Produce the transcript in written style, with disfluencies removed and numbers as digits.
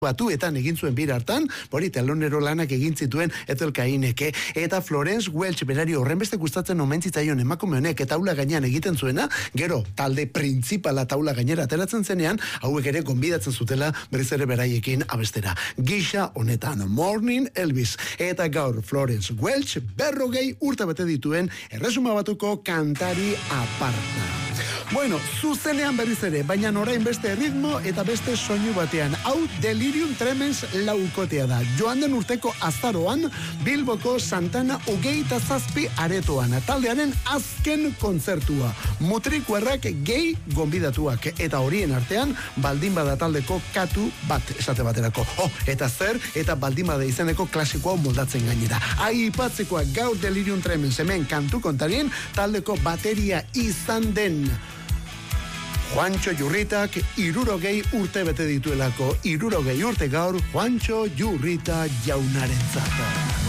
Batuetan egin zuen bira hartan, hori telonero lanak egin zituen Ethel Caineke, eta Florence Welch berari horren beste gustatzen omen zitzaion emakume honek taula gainean egiten zuena, gero talde printzipala taula gainera ateratzen zenean, hauek ere gonbidatzen zutela berriz ere beraiekin abestera. Gisa honetan Morning Elvis, eta gaur Florence Welch 40 urte bete dituen Erresuma Batuko kantari aparta. Bueno, zuzenean berriz ere, baina orain beste ritmo eta beste soinu batean. Hau Delirium Tremens laukotea da. Joan den urteko azaroan, Bilboko Santana 27 aretoan. Taldearen azken kontzertua. Mutrikuerrak gehi gonbidatuak. Eta horien artean, baldin bada taldeko katu bat esate baterako. Eta zer, eta baldin bada izeneko klasikoa moldatzen gainera. Aipatzekoa gaur Delirium Tremens hemen kantu kontarien, taldeko bateria izan den Juancho Yurritak 60 urte bete dituelako. 60 urte gaur Juancho Yurrita jaunarentzat.